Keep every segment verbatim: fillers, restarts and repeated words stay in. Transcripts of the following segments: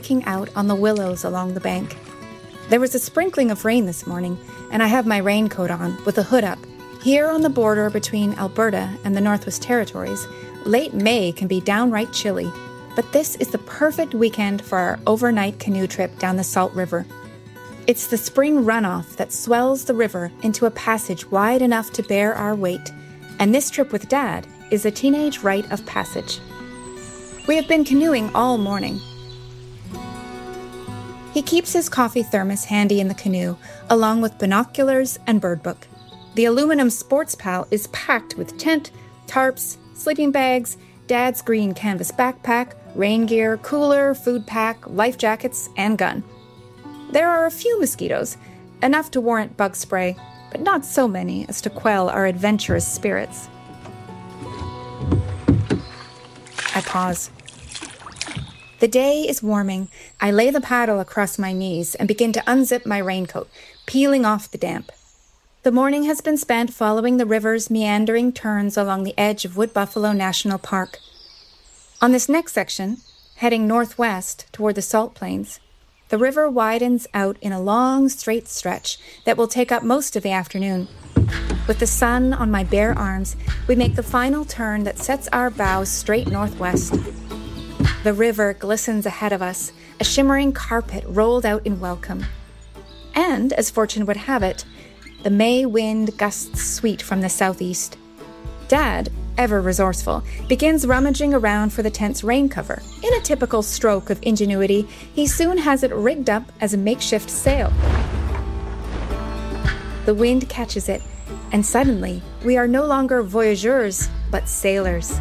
looking out on the willows along the bank. There was a sprinkling of rain this morning, and I have my raincoat on with the hood up. Here on the border between Alberta and the Northwest Territories, late May can be downright chilly, but this is the perfect weekend for our overnight canoe trip down the Salt River. It's the spring runoff that swells the river into a passage wide enough to bear our weight, and this trip with Dad is a teenage rite of passage. We have been canoeing all morning. He keeps his coffee thermos handy in the canoe, along with binoculars and bird book. The aluminum Sports Pal is packed with tent, tarps, sleeping bags, Dad's green canvas backpack, rain gear, cooler, food pack, life jackets, and gun. There are a few mosquitoes, enough to warrant bug spray, but not so many as to quell our adventurous spirits. I pause. The day is warming. I lay the paddle across my knees and begin to unzip my raincoat, peeling off the damp. The morning has been spent following the river's meandering turns along the edge of Wood Buffalo National Park. On this next section, heading northwest toward the Salt Plains, the river widens out in a long, straight stretch that will take up most of the afternoon. With the sun on my bare arms, we make the final turn that sets our bows straight northwest. The river glistens ahead of us, a shimmering carpet rolled out in welcome. And, as fortune would have it, the May wind gusts sweet from the southeast. Dad, ever resourceful, begins rummaging around for the tent's rain cover. In a typical stroke of ingenuity, he soon has it rigged up as a makeshift sail. The wind catches it, and suddenly we are no longer voyageurs, but sailors.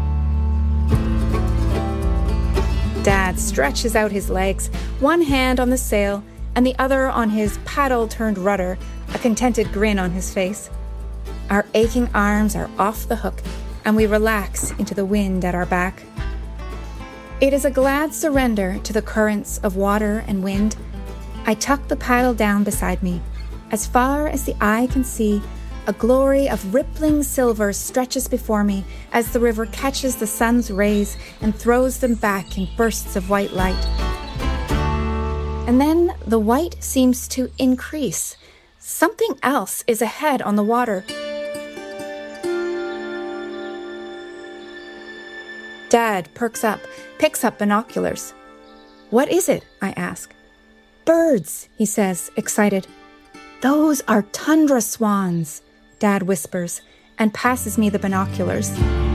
Dad stretches out his legs, one hand on the sail and the other on his paddle-turned rudder, a contented grin on his face. Our aching arms are off the hook, and we relax into the wind at our back. It is a glad surrender to the currents of water and wind. I tuck the paddle down beside me. As far as the eye can see, a glory of rippling silver stretches before me as the river catches the sun's rays and throws them back in bursts of white light. And then the white seems to increase. Something else is ahead on the water. Dad perks up, picks up binoculars. "What is it?" I ask. "Birds," he says, excited. "Those are tundra swans," Dad whispers, and passes me the binoculars.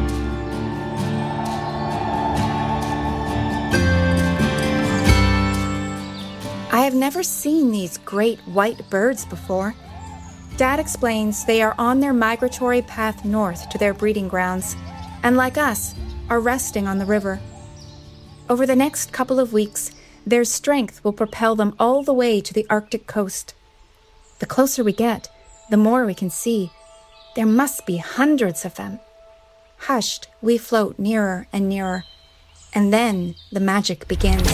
I have never seen these great white birds before. Dad explains they are on their migratory path north to their breeding grounds, and like us, are resting on the river. Over the next couple of weeks, their strength will propel them all the way to the Arctic coast. The closer we get, the more we can see. There must be hundreds of them. Hushed, we float nearer and nearer, and then the magic begins.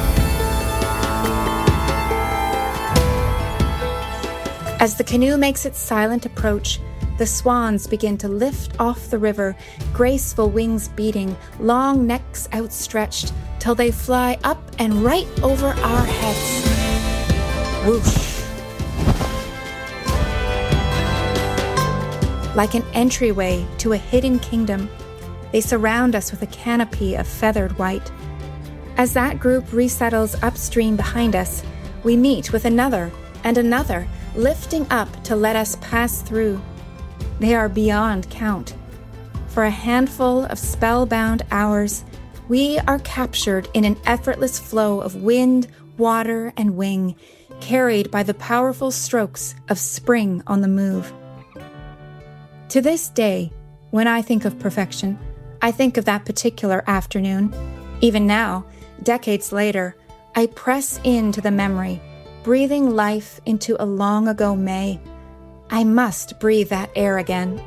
As the canoe makes its silent approach, the swans begin to lift off the river, graceful wings beating, long necks outstretched, till they fly up and right over our heads. Whoosh! Like an entryway to a hidden kingdom, they surround us with a canopy of feathered white. As that group resettles upstream behind us, we meet with another and another, lifting up to let us pass through. They are beyond count. For a handful of spellbound hours, we are captured in an effortless flow of wind, water, and wing, carried by the powerful strokes of spring on the move. To this day, when I think of perfection, I think of that particular afternoon. Even now, decades later, I press into the memory, breathing life into a long ago May. I must breathe that air again.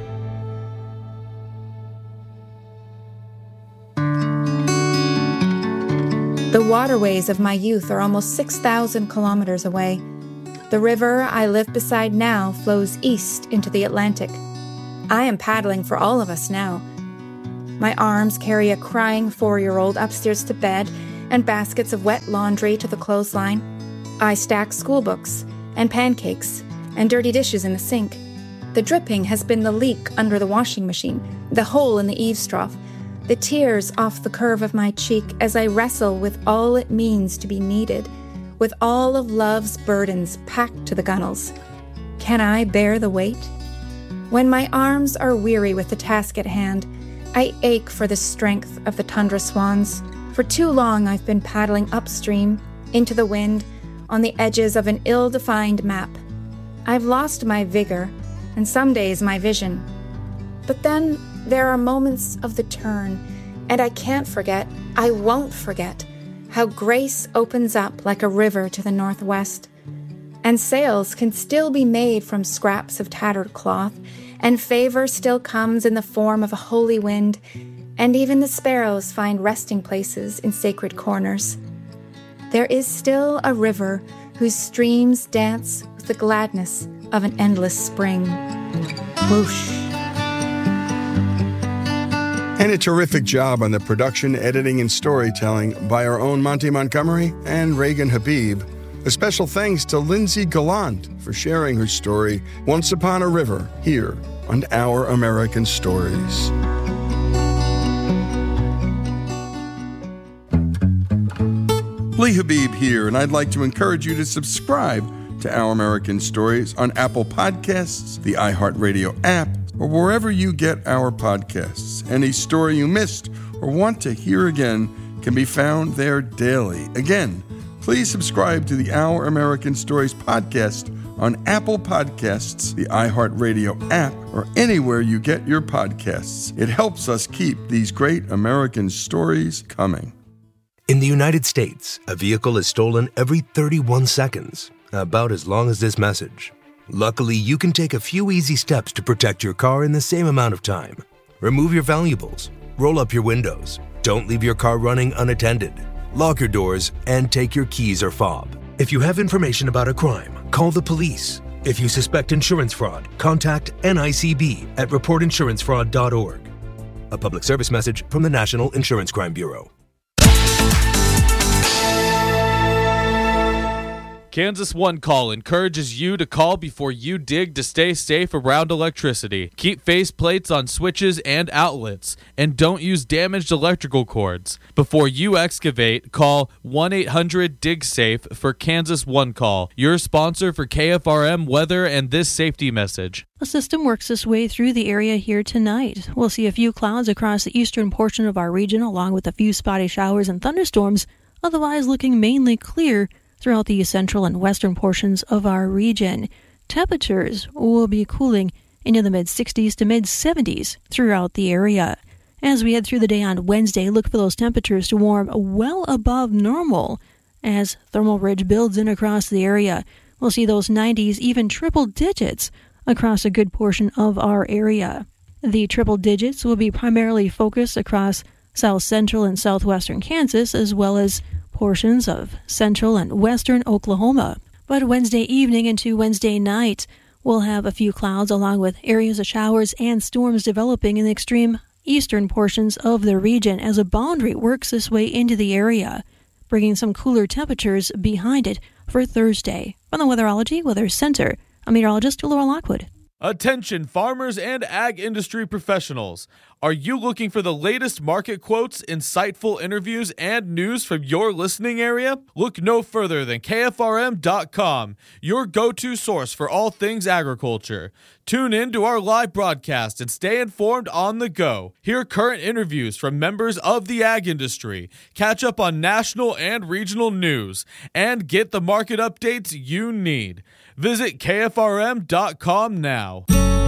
The waterways of my youth are almost six thousand kilometers away. The river I live beside now flows east into the Atlantic. I am paddling for all of us now. My arms carry a crying four-year-old upstairs to bed, and baskets of wet laundry to the clothesline. I stack school books and pancakes and dirty dishes in the sink. The dripping has been the leak under the washing machine, the hole in the eaves trough, the tears off the curve of my cheek as I wrestle with all it means to be needed, with all of love's burdens packed to the gunnels. Can I bear the weight? When my arms are weary with the task at hand, I ache for the strength of the tundra swans. For too long I've been paddling upstream, into the wind, on the edges of an ill-defined map. I've lost my vigor, and some days my vision. But then there are moments of the turn, and I can't forget, I won't forget, how grace opens up like a river to the northwest. And sails can still be made from scraps of tattered cloth, and favor still comes in the form of a holy wind, and even the sparrows find resting places in sacred corners. There is still a river whose streams dance with the gladness of an endless spring. Whoosh. And a terrific job on the production, editing, and storytelling by our own Monty Montgomery and Reagan Habib. A special thanks to Lindsay Gallant for sharing her story, Once Upon a River, here on Our American Stories. Lee Habib here, and I'd like to encourage you to subscribe to Our American Stories on Apple Podcasts, the iHeartRadio app, or wherever you get our podcasts. Any story you missed or want to hear again can be found there daily. Again, please subscribe to the Our American Stories podcast on Apple Podcasts, the iHeartRadio app, or anywhere you get your podcasts. It helps us keep these great American stories coming. In the United States, a vehicle is stolen every thirty-one seconds, about as long as this message. Luckily, you can take a few easy steps to protect your car in the same amount of time. Remove your valuables, roll up your windows, don't leave your car running unattended, lock your doors, and take your keys or fob. If you have information about a crime, call the police. If you suspect insurance fraud, contact N I C B at report insurance fraud dot org. A public service message from the National Insurance Crime Bureau. Kansas One Call encourages you to call before you dig to stay safe around electricity. Keep faceplates on switches and outlets, and don't use damaged electrical cords. Before you excavate, call one eight hundred dig safe for Kansas One Call, your sponsor for K F R M weather and this safety message. A system works its way through the area here tonight. We'll see a few clouds across the eastern portion of our region, along with a few spotty showers and thunderstorms, otherwise looking mainly clear throughout the central and western portions of our region. Temperatures will be cooling into the mid-sixties to mid-seventies throughout the area. As we head through the day on Wednesday, look for those temperatures to warm well above normal as thermal ridge builds in across the area. We'll see those nineties, even triple digits, across a good portion of our area. The triple digits will be primarily focused across south central and southwestern Kansas, as well as portions of central and western Oklahoma. But Wednesday evening into Wednesday night, we'll have a few clouds along with areas of showers and storms developing in the extreme eastern portions of the region as a boundary works its way into the area, bringing some cooler temperatures behind it for Thursday. From the Weatherology Weather Center, I'm meteorologist Laura Lockwood. Attention farmers and ag industry professionals. Are you looking for the latest market quotes, insightful interviews, and news from your listening area? Look no further than K F R M dot com, your go-to source for all things agriculture. Tune in to our live broadcast and stay informed on the go. Hear current interviews from members of the ag industry, catch up on national and regional news, and get the market updates you need. Visit K F R M dot com now.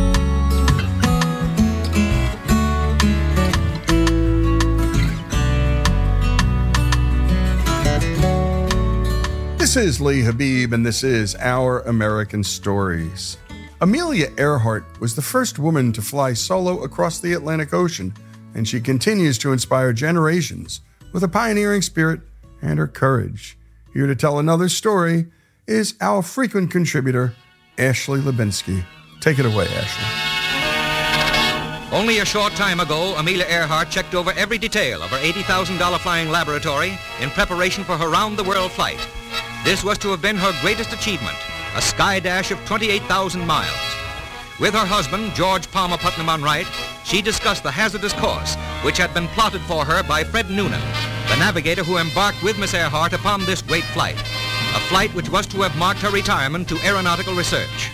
This is Lee Habib, and this is Our American Stories. Amelia Earhart was the first woman to fly solo across the Atlantic Ocean, and she continues to inspire generations with a pioneering spirit and her courage. Here to tell another story is our frequent contributor, Ashley Lubinsky. Take it away, Ashley. Only a short time ago, Amelia Earhart checked over every detail of her eighty thousand dollars flying laboratory in preparation for her round-the-world flight. This was to have been her greatest achievement, a sky dash of twenty-eight thousand miles. With her husband, George Palmer Putnam on right, she discussed the hazardous course which had been plotted for her by Fred Noonan, the navigator who embarked with Miss Earhart upon this great flight, a flight which was to have marked her retirement to aeronautical research.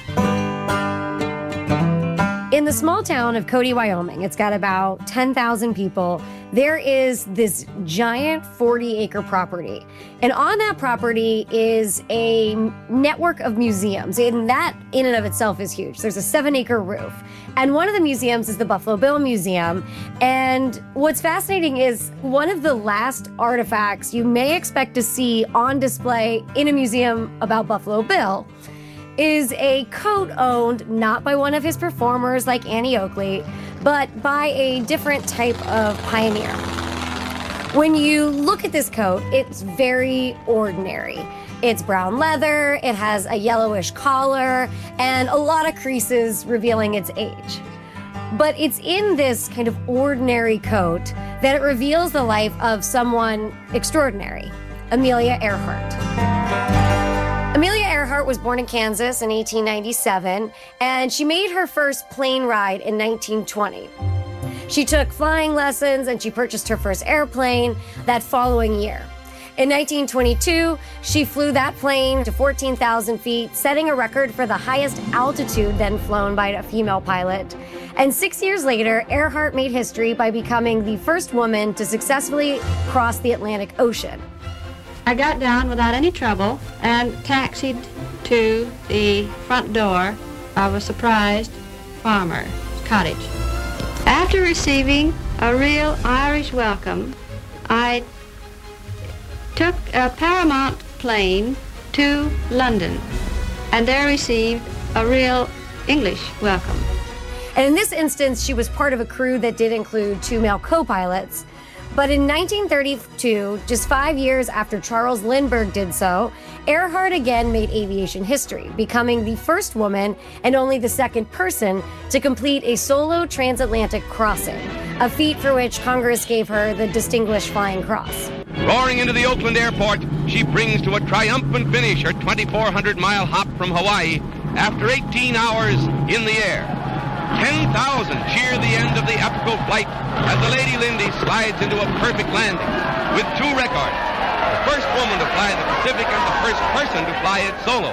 In the small town of Cody, Wyoming, it's got about ten thousand people. There is this giant forty-acre property. And on that property is a network of museums. And that, in and of itself, is huge. There's a seven-acre roof. And one of the museums is the Buffalo Bill Museum. And what's fascinating is one of the last artifacts you may expect to see on display in a museum about Buffalo Bill is a coat owned not by one of his performers like Annie Oakley, but by a different type of pioneer. When you look at this coat, it's very ordinary. It's brown leather, it has a yellowish collar, and a lot of creases revealing its age. But it's in this kind of ordinary coat that it reveals the life of someone extraordinary, Amelia Earhart. Amelia Earhart was born in Kansas in eighteen ninety-seven, and she made her first plane ride in nineteen twenty. She took flying lessons and she purchased her first airplane that following year. In nineteen twenty-two, she flew that plane to fourteen thousand feet, setting a record for the highest altitude then flown by a female pilot. And six years later, Earhart made history by becoming the first woman to successfully cross the Atlantic Ocean. I got down without any trouble and taxied to the front door of a surprised farmer's cottage. After receiving a real Irish welcome, I took a Paramount plane to London and there received a real English welcome. And in this instance, she was part of a crew that did include two male co-pilots. But in nineteen thirty-two, just five years after Charles Lindbergh did so, Earhart again made aviation history, becoming the first woman and only the second person to complete a solo transatlantic crossing, a feat for which Congress gave her the Distinguished Flying Cross. Roaring into the Oakland airport, she brings to a triumphant finish her twenty-four hundred mile hop from Hawaii after eighteen hours in the air. ten thousand cheer the end of the epical flight as the Lady Lindy slides into a perfect landing with two records. The first woman to fly the Pacific and the first person to fly it solo.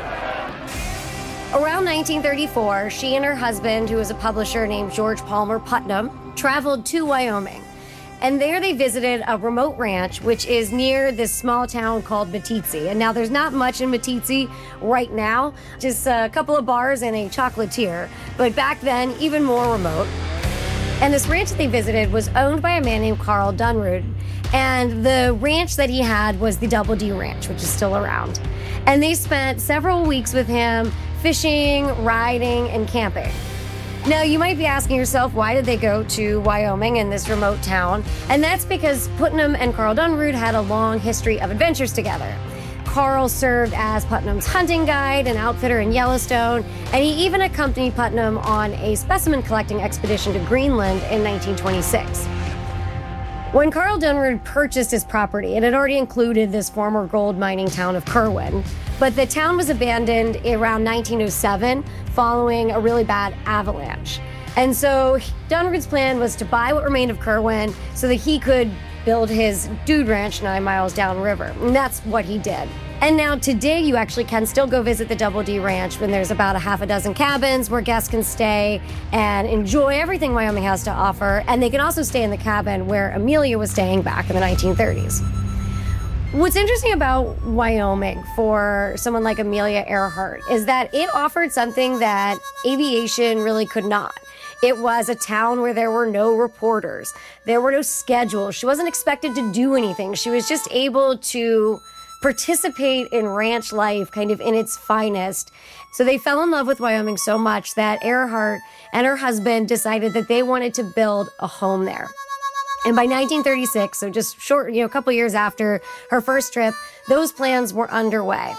Around nineteen thirty-four, she and her husband, who was a publisher named George Palmer Putnam, traveled to Wyoming. And there they visited a remote ranch, which is near this small town called Meeteetse. And now there's not much in Meeteetse right now, just a couple of bars and a chocolatier. But back then, even more remote. And this ranch that they visited was owned by a man named Carl Dunrud. And the ranch that he had was the Double D Ranch, which is still around. And they spent several weeks with him fishing, riding, and camping. Now, you might be asking yourself, why did they go to Wyoming in this remote town? And that's because Putnam and Carl Dunrud had a long history of adventures together. Carl served as Putnam's hunting guide and outfitter in Yellowstone, and he even accompanied Putnam on a specimen collecting expedition to Greenland in nineteen twenty-six. When Carl Dunrud purchased his property, it had already included this former gold mining town of Kirwin, but the town was abandoned around nineteen oh seven following a really bad avalanche. And so Dunrud's plan was to buy what remained of Kirwin so that he could build his dude ranch nine miles downriver. And that's what he did. And now today you actually can still go visit the Double D Ranch when there's about a half a dozen cabins where guests can stay and enjoy everything Wyoming has to offer. And they can also stay in the cabin where Amelia was staying back in the nineteen thirties. What's interesting about Wyoming for someone like Amelia Earhart is that it offered something that aviation really could not. It was a town where there were no reporters. There were no schedules. She wasn't expected to do anything. She was just able to participate in ranch life kind of in its finest. So they fell in love with Wyoming so much that Earhart and her husband decided that they wanted to build a home there. And by nineteen thirty-six, so just short, you know, a couple years after her first trip, those plans were underway.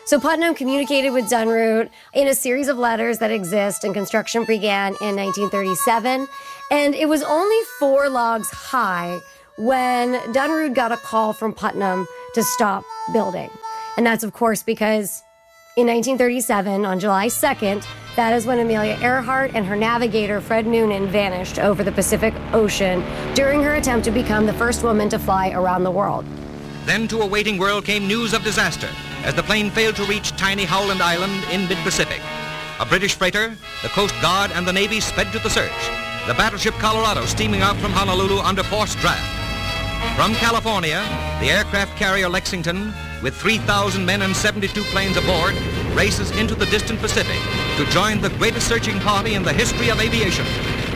So Putnam communicated with Dunroot in a series of letters that exist, and construction began in nineteen thirty-seven. And it was only four logs high when Dunroot got a call from Putnam to stop building. And that's, of course, because in nineteen thirty-seven, on July second, that is when Amelia Earhart and her navigator, Fred Noonan, vanished over the Pacific Ocean during her attempt to become the first woman to fly around the world. Then to a waiting world came news of disaster as the plane failed to reach tiny Howland Island in mid-Pacific. A British freighter, the Coast Guard, and the Navy sped to the search, the battleship Colorado steaming out from Honolulu under forced draft. From California, the aircraft carrier Lexington, with three thousand men and seventy-two planes aboard, races into the distant Pacific to join the greatest searching party in the history of aviation.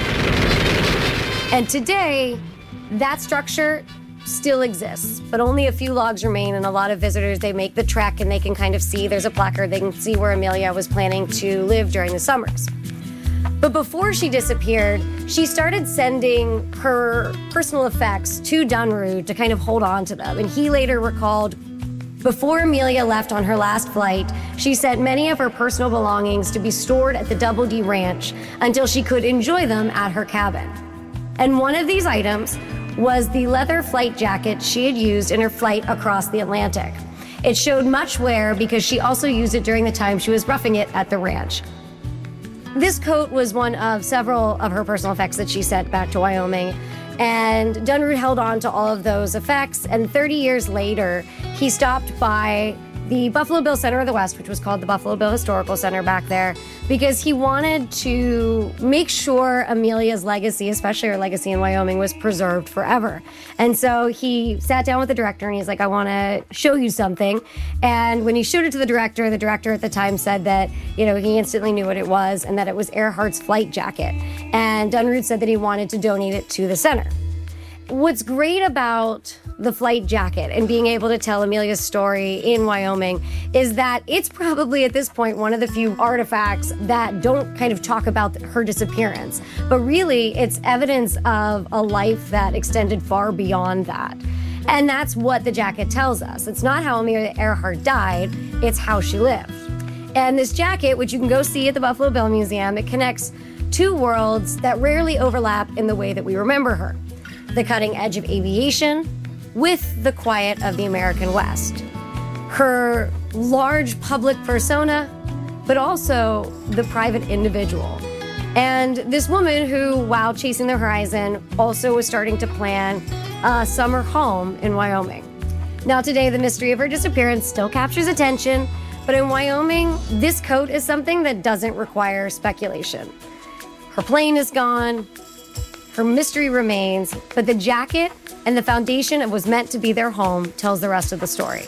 And today, that structure still exists, but only a few logs remain, and a lot of visitors, they make the trek and they can kind of see, there's a placard, they can see where Amelia was planning to live during the summers. But before she disappeared, she started sending her personal effects to Dunroot to kind of hold on to them. And he later recalled, before Amelia left on her last flight, she sent many of her personal belongings to be stored at the Double D Ranch until she could enjoy them at her cabin. And one of these items was the leather flight jacket she had used in her flight across the Atlantic. It showed much wear because she also used it during the time she was roughing it at the ranch. This coat was one of several of her personal effects that she sent back to Wyoming, and Dunroot held on to all of those effects, and thirty years later, he stopped by the Buffalo Bill Center of the West, which was called the Buffalo Bill Historical Center back there, because he wanted to make sure Amelia's legacy, especially her legacy in Wyoming, was preserved forever. And so he sat down with the director and he's like, I want to show you something. And when he showed it to the director, the director at the time said that, you know, he instantly knew what it was and that it was Earhart's flight jacket. And Dunroot said that he wanted to donate it to the center. What's great about the flight jacket and being able to tell Amelia's story in Wyoming is that it's probably at this point one of the few artifacts that don't kind of talk about her disappearance, but really it's evidence of a life that extended far beyond that. And that's what the jacket tells us. It's not how Amelia Earhart died, it's how she lived. And this jacket, which you can go see at the Buffalo Bill Museum, it connects two worlds that rarely overlap in the way that we remember her. The cutting edge of aviation with the quiet of the American West. Her large public persona, but also the private individual. And this woman who, while chasing the horizon, also was starting to plan a summer home in Wyoming. Now today, the mystery of her disappearance still captures attention, but in Wyoming, this coat is something that doesn't require speculation. Her plane is gone. Her mystery remains, but the jacket and the foundation of what was meant to be their home tells the rest of the story.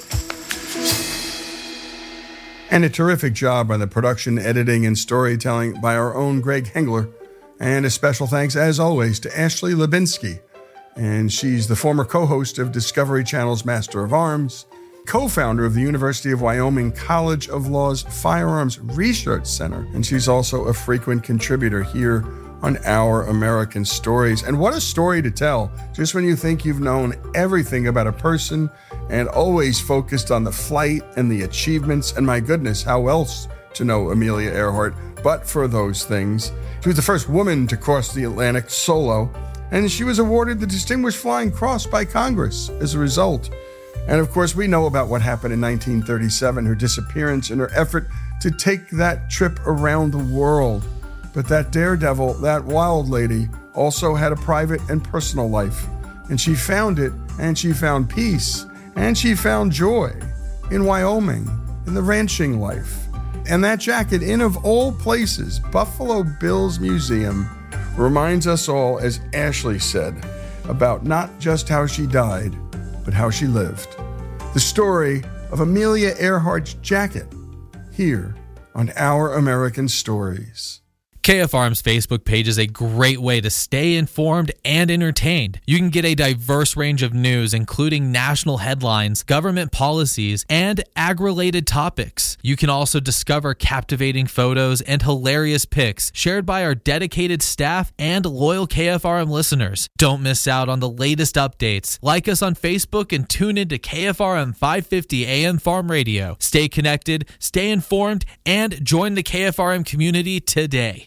And a terrific job on the production, editing, and storytelling by our own Greg Hengler. And a special thanks, as always, to Ashley Lubinsky. And she's the former co-host of Discovery Channel's Master of Arms, co-founder of the University of Wyoming College of Law's Firearms Research Center. And she's also a frequent contributor here on Our American Stories. And what a story to tell, just when you think you've known everything about a person and always focused on the flight and the achievements. And my goodness, how else to know Amelia Earhart but for those things? She was the first woman to cross the Atlantic solo, and she was awarded the Distinguished Flying Cross by Congress as a result. And of course, we know about what happened in nineteen thirty-seven, her disappearance and her effort to take that trip around the world. But that daredevil, that wild lady, also had a private and personal life. And she found it, and she found peace, and she found joy in Wyoming, in the ranching life. And that jacket, in of all places, Buffalo Bill's Museum, reminds us all, as Ashley said, about not just how she died, but how she lived. The story of Amelia Earhart's jacket, here on Our American Stories. K F R M's Facebook page is a great way to stay informed and entertained. You can get a diverse range of news, including national headlines, government policies, and ag-related topics. You can also discover captivating photos and hilarious pics shared by our dedicated staff and loyal K F R M listeners. Don't miss out on the latest updates. Like us on Facebook and tune in to K F R M five fifty A M Farm Radio. Stay connected, stay informed, and join the K F R M community today.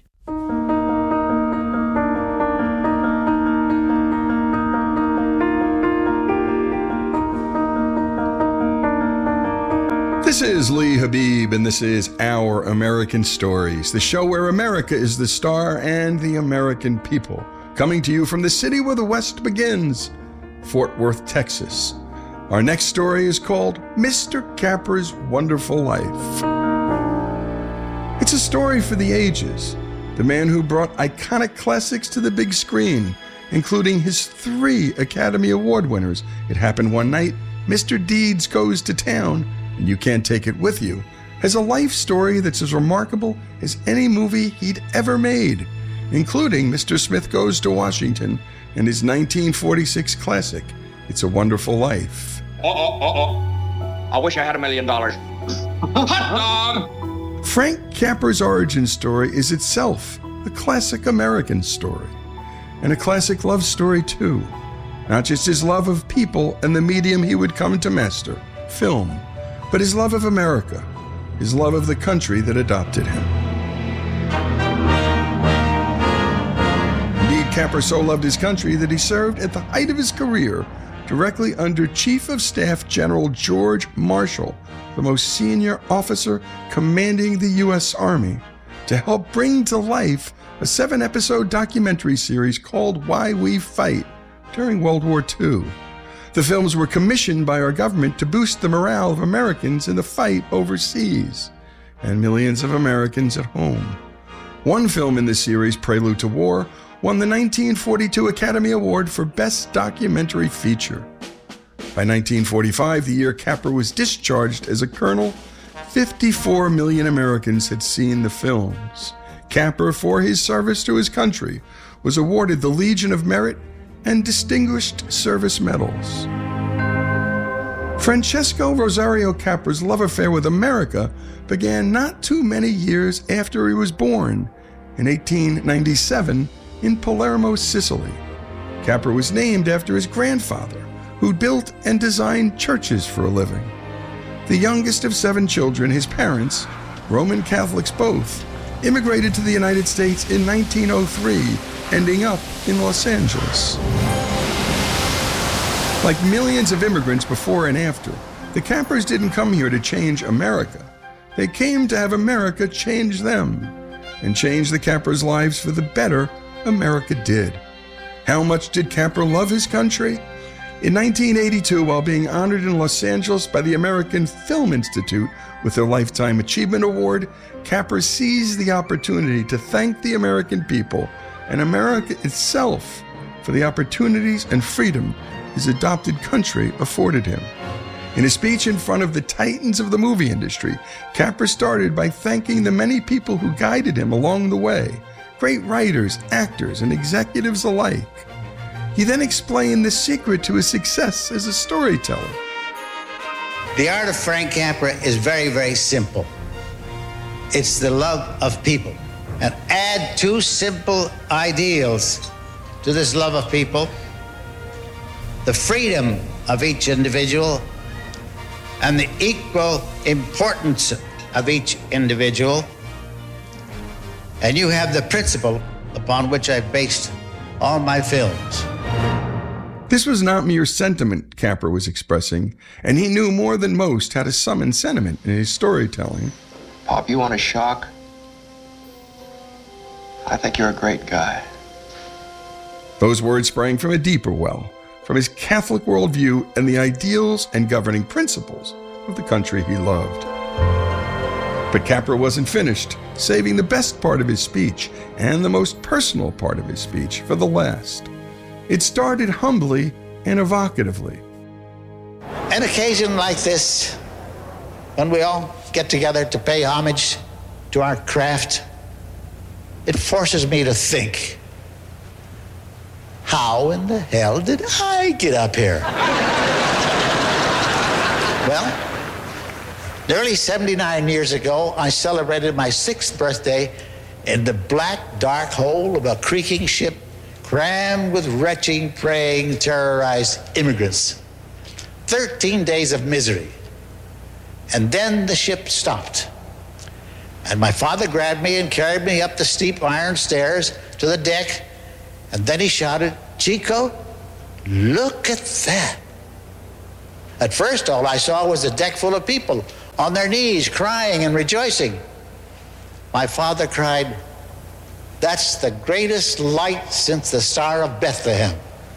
This is Lee Habib, and this is Our American Stories, the show where America is the star and the American people. Coming to you from the city where the West begins, Fort Worth, Texas. Our next story is called Mister Capra's Wonderful Life. It's a story for the ages. The man who brought iconic classics to the big screen, including his three Academy Award winners. It Happened One Night, Mister Deeds Goes to Town, and You Can't Take It With You, has a life story that's as remarkable as any movie he'd ever made, including Mister Smith Goes to Washington and his nineteen forty-six classic, It's a Wonderful Life. Uh-oh, uh-oh. I wish I had a million dollars. Hot dog! Frank Capra's origin story is itself a classic American story, and a classic love story too. Not just his love of people and the medium he would come to master, film, but his love of America, his love of the country that adopted him. Indeed, Capra so loved his country that he served at the height of his career directly under Chief of Staff General George Marshall, the most senior officer commanding the U S Army, to help bring to life a seven-episode documentary series called Why We Fight during World War Two. The films were commissioned by our government to boost the morale of Americans in the fight overseas and millions of Americans at home. One film in the series, Prelude to War, won the nineteen forty-two Academy Award for Best Documentary Feature. By nineteen forty-five, the year Capra was discharged as a colonel, fifty-four million Americans had seen the films. Capra, for his service to his country, was awarded the Legion of Merit and Distinguished Service Medals. Francesco Rosario Capra's love affair with America began not too many years after he was born, in eighteen ninety-seven, in Palermo, Sicily. Capra was named after his grandfather, who built and designed churches for a living. The youngest of seven children, his parents, Roman Catholics both, immigrated to the United States in nineteen oh three, ending up in Los Angeles. Like millions of immigrants before and after, the Capras didn't come here to change America. They came to have America change them, and change the Capras' lives for the better America did. How much did Capra love his country? In nineteen eighty-two, while being honored in Los Angeles by the American Film Institute with their Lifetime Achievement Award, Capra seized the opportunity to thank the American people and America itself for the opportunities and freedom his adopted country afforded him. In a speech in front of the titans of the movie industry, Capra started by thanking the many people who guided him along the way, great writers, actors, and executives alike. He then explained the secret to his success as a storyteller. The art of Frank Capra is very, very simple. It's the love of people. And add two simple ideals to this love of people: the freedom of each individual and the equal importance of each individual. And you have the principle upon which I've based all my films. This was not mere sentiment Capra was expressing, and he knew more than most how to summon sentiment in his storytelling. Pop, you want a shock? I think you're a great guy. Those words sprang from a deeper well, from his Catholic worldview and the ideals and governing principles of the country he loved. But Capra wasn't finished, saving the best part of his speech and the most personal part of his speech for the last. It started humbly and evocatively. An occasion like this, when we all get together to pay homage to our craft, it forces me to think, how in the hell did I get up here? Well, nearly seventy-nine years ago, I celebrated my sixth birthday in the black, dark hole of a creaking ship crammed with retching, praying, terrorized immigrants. Thirteen days of misery. And then the ship stopped. And my father grabbed me and carried me up the steep iron stairs to the deck. And then he shouted, "Chico, look at that." At first, all I saw was a deck full of people on their knees, crying and rejoicing. My father cried, "That's the greatest light since the Star of Bethlehem."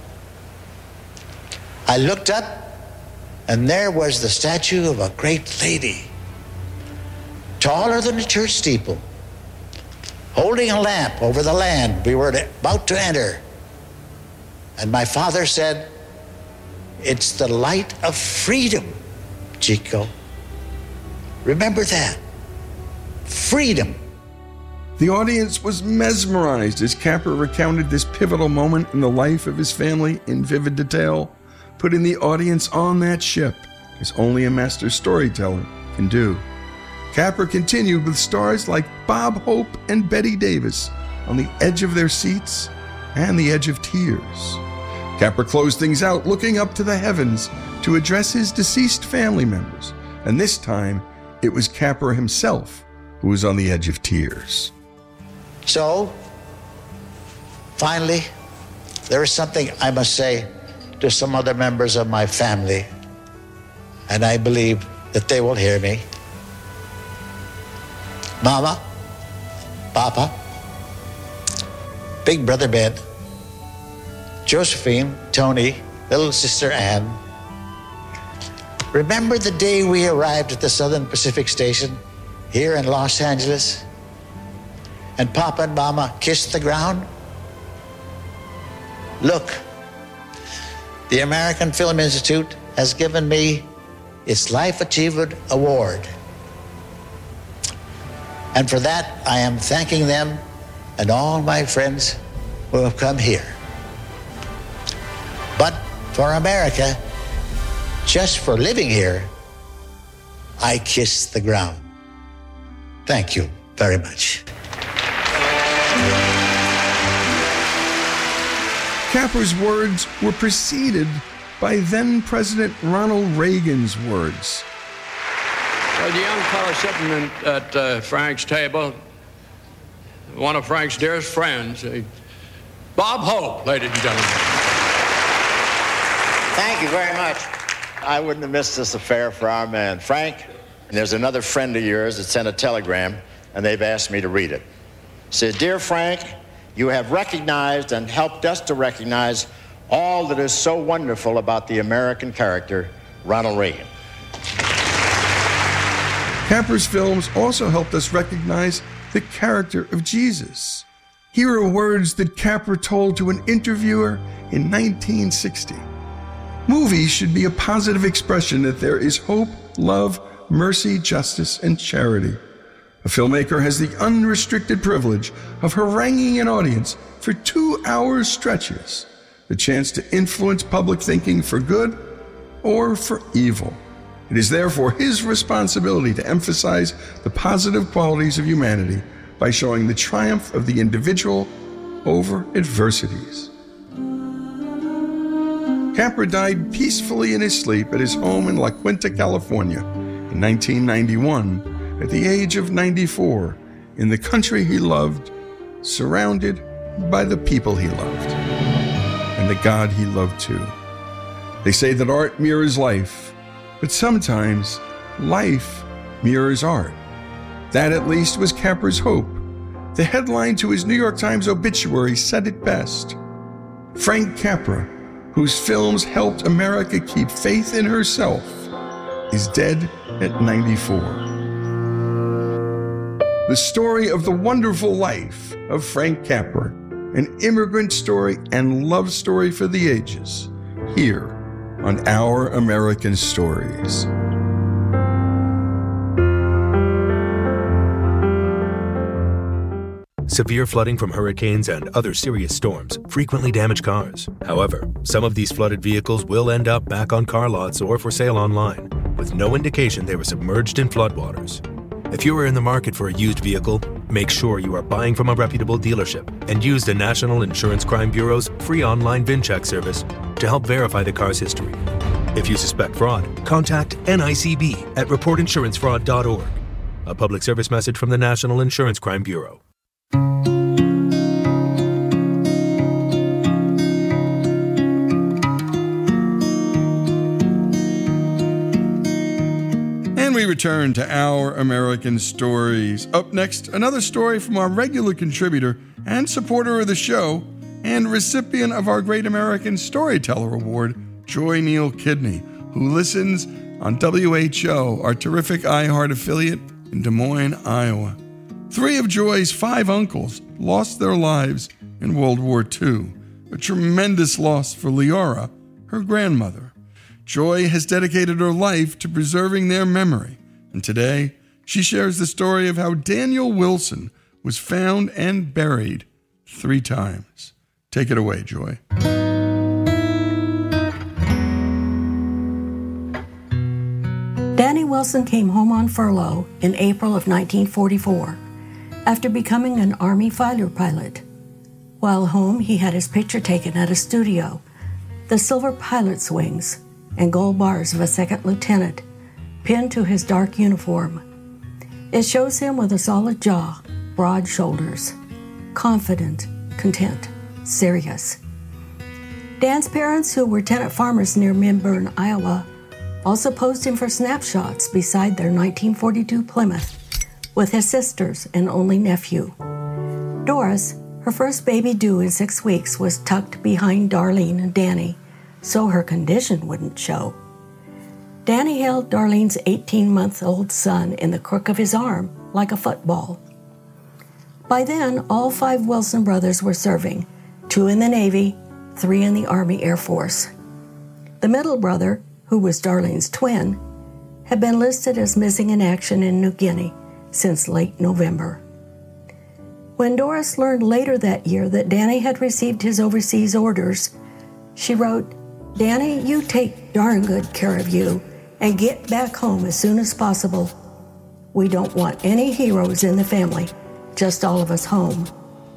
I looked up, and there was the statue of a great lady, taller than a church steeple, holding a lamp over the land we were about to enter. And my father said, "It's the light of freedom, Chico. Remember that. Freedom." The audience was mesmerized as Capra recounted this pivotal moment in the life of his family in vivid detail, putting the audience on that ship, as only a master storyteller can do. Capra continued with stars like Bob Hope and Betty Davis on the edge of their seats and the edge of tears. Capra closed things out looking up to the heavens to address his deceased family members, and this time it was Capra himself who was on the edge of tears. So, finally, there is something I must say to some other members of my family, and I believe that they will hear me. Mama, Papa, Big Brother Ben, Josephine, Tony, little sister Ann, remember the day we arrived at the Southern Pacific Station here in Los Angeles, and Papa and Mama kissed the ground? Look, the American Film Institute has given me its Life Achievement Award. And for that, I am thanking them and all my friends who have come here. But for America, just for living here, I kiss the ground. Thank you very much. Capra's words were preceded by then-President Ronald Reagan's words. Well, the young fellow sitting in, at uh, Frank's table, one of Frank's dearest friends, uh, Bob Hope, ladies and gentlemen. Thank you very much. I wouldn't have missed this affair for our man, Frank. And there's another friend of yours that sent a telegram, and they've asked me to read it. It says, "Dear Frank, you have recognized and helped us to recognize all that is so wonderful about the American character, Ronald Reagan." Capra's films also helped us recognize the character of Jesus. Here are words that Capra told to an interviewer in nineteen sixty. "Movies should be a positive expression that there is hope, love, mercy, justice, and charity. A filmmaker has the unrestricted privilege of haranguing an audience for two-hour stretches, the chance to influence public thinking for good or for evil. It is therefore his responsibility to emphasize the positive qualities of humanity by showing the triumph of the individual over adversities." Capra died peacefully in his sleep at his home in La Quinta, California in nineteen ninety-one at the age of ninety-four, in the country he loved, surrounded by the people he loved and the God he loved too. They say that art mirrors life, but sometimes life mirrors art. That at least was Capra's hope. The headline to his New York Times obituary said it best. Frank Capra, whose films helped America keep faith in herself, is dead at ninety-four. The story of the wonderful life of Frank Capra, an immigrant story and love story for the ages, here on Our American Stories. severe flooding from hurricanes and other serious storms frequently damage cars. However, some of these flooded vehicles will end up back on car lots or for sale online, with no indication they were submerged in floodwaters. If you are in the market for a used vehicle, make sure you are buying from a reputable dealership and use the National Insurance Crime Bureau's free online VIN check service to help verify the car's history. If you suspect fraud, contact N I C B at report insurance fraud dot org. A public service message from the National Insurance Crime Bureau. We return to Our American Stories. Up next, another story from our regular contributor and supporter of the show and recipient of our Great American Storyteller Award, Joy Neal Kidney, who listens on W H O, our terrific iHeart affiliate in Des Moines, Iowa. Three of Joy's five uncles lost their lives in World War Two, a tremendous loss for Leora, her grandmother. Joy has dedicated her life to preserving their memory, and today she shares the story of how Daniel Wilson was found and buried three times. Take it away, Joy. Danny Wilson came home on furlough in April of nineteen forty-four after becoming an Army fighter pilot. While home, he had his picture taken at a studio, the silver pilot's wings and gold bars of a second lieutenant pinned to his dark uniform. It shows him with a solid jaw, broad shoulders, confident, content, serious. Dan's parents, who were tenant farmers near Minburn, Iowa, also posed him for snapshots beside their nineteen forty-two Plymouth with his sisters and only nephew. Doris, her first baby due in six weeks, was tucked behind Darlene and Danny, so her condition wouldn't show. Danny held Darlene's eighteen-month-old son in the crook of his arm like a football. By then, all five Wilson brothers were serving, two in the Navy, three in the Army Air Force. The middle brother, who was Darlene's twin, had been listed as missing in action in New Guinea since late November. When Doris learned later that year that Danny had received his overseas orders, she wrote, "Danny, you take darn good care of you and get back home as soon as possible. We don't want any heroes in the family, just all of us home."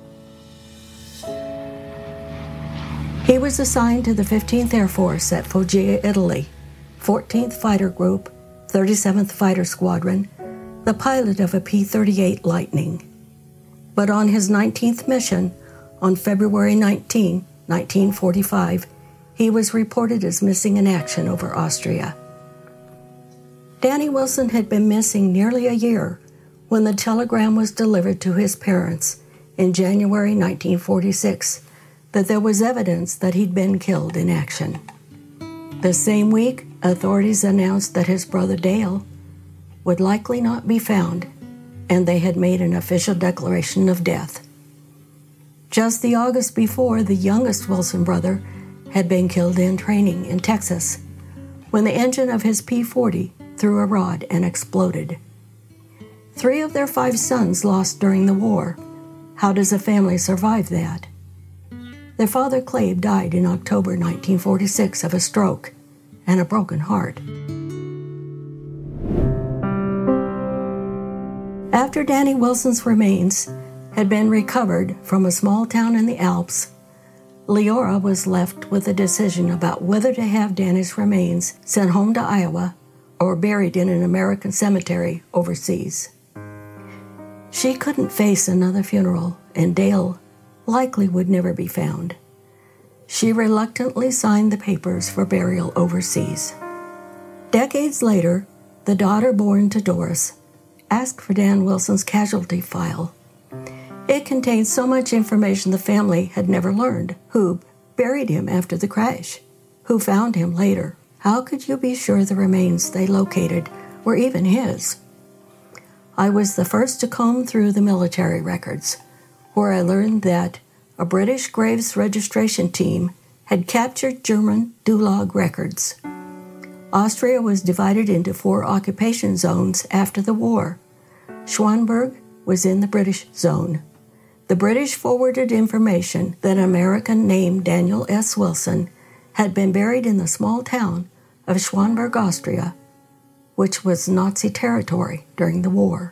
He was assigned to the fifteenth Air Force at Foggia, Italy, fourteenth Fighter Group, thirty-seventh Fighter Squadron, the pilot of a P thirty-eight Lightning. But on his nineteenth mission, on February nineteenth, nineteen forty-five, he was reported as missing in action over Austria. Danny Wilson had been missing nearly a year when the telegram was delivered to his parents in January nineteen forty-six that there was evidence that he'd been killed in action. The same week, authorities announced that his brother Dale would likely not be found, and they had made an official declaration of death. Just the August before, the youngest Wilson brother had been killed in training in Texas when the engine of his P forty threw a rod and exploded. Three of their five sons lost during the war. How does a family survive that? Their father, Clabe, died in October nineteen forty-six of a stroke and a broken heart. After Danny Wilson's remains had been recovered from a small town in the Alps, Leora was left with a decision about whether to have Danny's remains sent home to Iowa or buried in an American cemetery overseas. She couldn't face another funeral, and Dale likely would never be found. She reluctantly signed the papers for burial overseas. Decades later, the daughter born to Doris asked for Dan Wilson's casualty file. It contained so much information the family had never learned. Who buried him after the crash? Who found him later? How could you be sure the remains they located were even his? I was the first to comb through the military records, where I learned that a British graves registration team had captured German Dulag records. Austria was divided into four occupation zones after the war. Schwanberg was in the British zone. The British forwarded information that an American named Daniel S. Wilson had been buried in the small town of Schwanberg, Austria, which was Nazi territory during the war.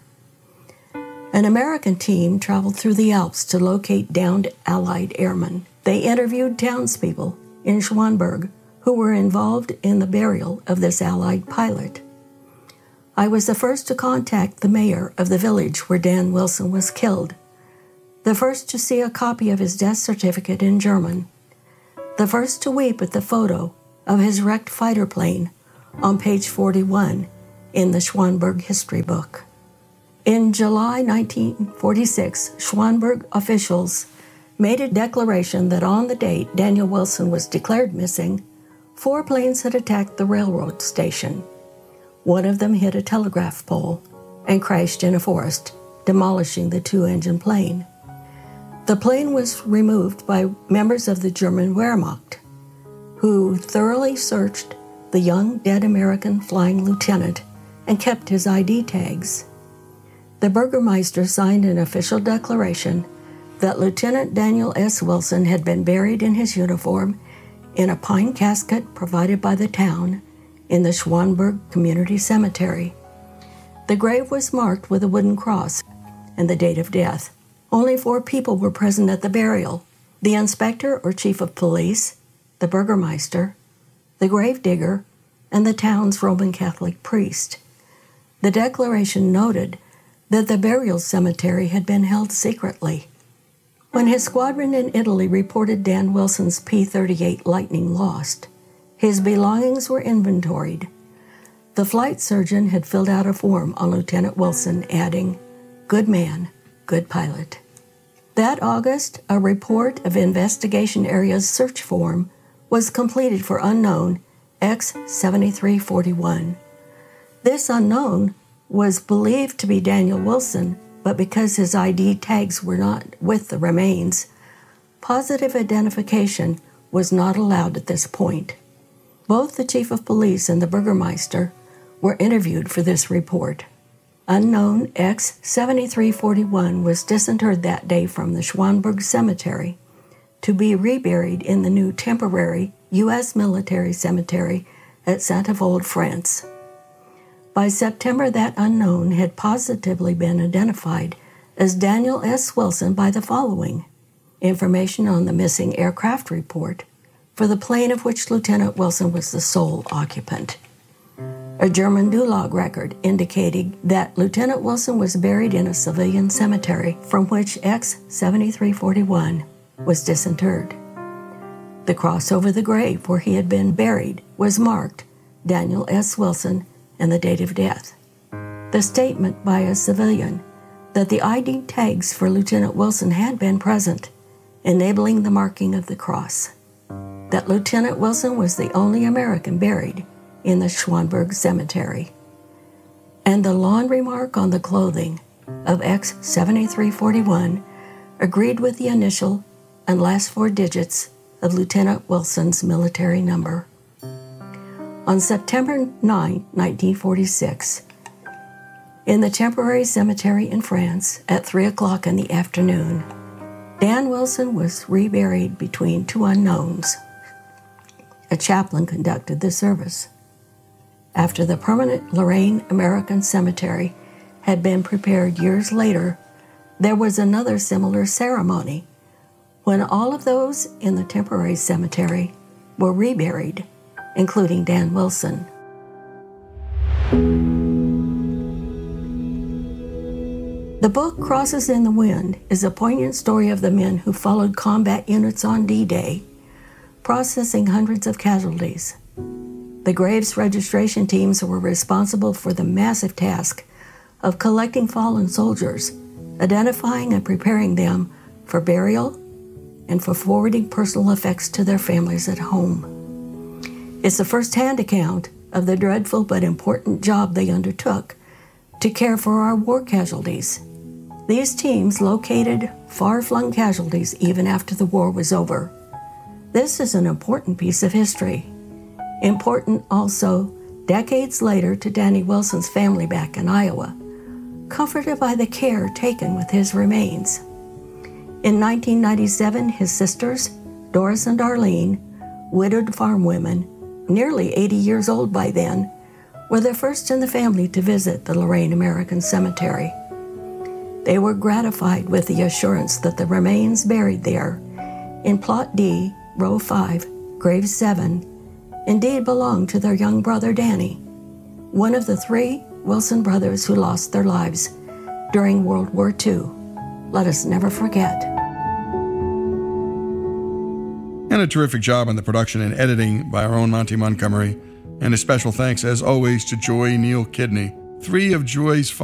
An American team traveled through the Alps to locate downed Allied airmen. They interviewed townspeople in Schwanberg who were involved in the burial of this Allied pilot. I was the first to contact the mayor of the village where Dan Wilson was killed, the first to see a copy of his death certificate in German, the first to weep at the photo of his wrecked fighter plane on page forty-one in the Schwanberg history book. In July nineteen forty-six, Schwanberg officials made a declaration that on the date Daniel Wilson was declared missing, four planes had attacked the railroad station. One of them hit a telegraph pole and crashed in a forest, demolishing the two-engine plane. The plane was removed by members of the German Wehrmacht, who thoroughly searched the young dead American flying lieutenant and kept his I D tags. The Burgermeister signed an official declaration that Lieutenant Daniel S. Wilson had been buried in his uniform in a pine casket provided by the town in the Schwanberg Community Cemetery. The grave was marked with a wooden cross and the date of death. Only four people were present at the burial: the inspector or chief of police, the Burgermeister, the gravedigger, and the town's Roman Catholic priest. The declaration noted that the burial cemetery had been held secretly. When his squadron in Italy reported Dan Wilson's P thirty-eight Lightning lost, his belongings were inventoried. The flight surgeon had filled out a form on Lieutenant Wilson, adding, "Good man, good pilot." That August, a report of Investigation Area's search form was completed for unknown X seventy-three forty-one. This unknown was believed to be Daniel Wilson, but because his I D tags were not with the remains, positive identification was not allowed at this point. Both the chief of police and the Burgermeister were interviewed for this report. Unknown X seventy-three forty-one was disinterred that day from the Schwanberg Cemetery to be reburied in the new temporary U S military cemetery at Saint-Avold, France. By September, that unknown had positively been identified as Daniel S. Wilson by the following: information on the missing aircraft report for the plane of which Lieutenant Wilson was the sole occupant. A German Dulag record indicating that Lieutenant Wilson was buried in a civilian cemetery from which X seventy-three forty-one was disinterred. The cross over the grave where he had been buried was marked Daniel S. Wilson and the date of death. The statement by a civilian that the I D tags for Lieutenant Wilson had been present, enabling the marking of the cross. That Lieutenant Wilson was the only American buried in the Schwanberg Cemetery. And the laundry mark on the clothing of X seventy-three forty-one agreed with the initial and last four digits of Lieutenant Wilson's military number. On September ninth, nineteen forty-six, in the temporary cemetery in France at three o'clock in the afternoon, Dan Wilson was reburied between two unknowns. A chaplain conducted the service. After the permanent Lorraine American Cemetery had been prepared years later, there was another similar ceremony when all of those in the temporary cemetery were reburied, including Dan Wilson. The book Crosses in the Wind is a poignant story of the men who followed combat units on D-Day, processing hundreds of casualties. The graves registration teams were responsible for the massive task of collecting fallen soldiers, identifying and preparing them for burial, and for forwarding personal effects to their families at home. It's a first-hand account of the dreadful but important job they undertook to care for our war casualties. These teams located far-flung casualties even after the war was over. This is an important piece of history. Important also, decades later, to Danny Wilson's family back in Iowa, comforted by the care taken with his remains. In nineteen ninety-seven, his sisters, Doris and Arlene, widowed farm women, nearly eighty years old by then, were the first in the family to visit the Lorraine American Cemetery. They were gratified with the assurance that the remains buried there, in Plot D, Row five, Grave seven, indeed belonged to their young brother Danny, one of the three Wilson brothers who lost their lives during World War Two. Let us never forget. And a terrific job on the production and editing by our own Monty Montgomery. And a special thanks, as always, to Joy Neal Kidney. Three of Joy's five